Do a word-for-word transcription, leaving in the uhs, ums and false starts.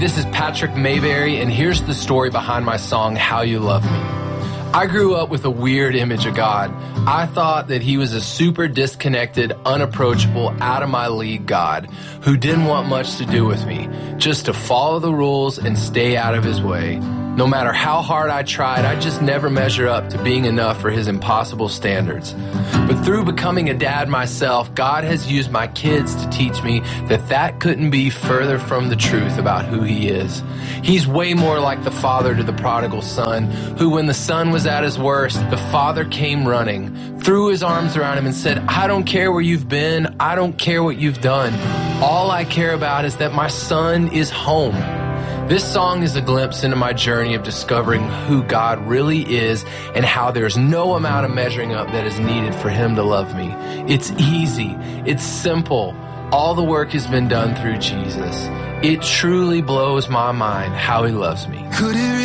This is Patrick Mayberry, and here's the story behind my song, How You Love Me. I grew up with a weird image of God. I thought that he was a super disconnected, unapproachable, out-of-my-league God who didn't want much to do with me, just to follow the rules and stay out of his way. No matter how hard I tried, I just never measure up to being enough for his impossible standards. But through becoming a dad myself, God has used my kids to teach me that that couldn't be further from the truth about who he is. He's way more like the father to the prodigal son, who when the son was at his worst, the father came running, threw his arms around him and said, I don't care where you've been, I don't care what you've done. All I care about is that my son is home. This song is a glimpse into my journey of discovering who God really is and how there's no amount of measuring up that is needed for him to love me. It's easy. It's simple. All the work has been done through Jesus. It truly blows my mind how he loves me. Could it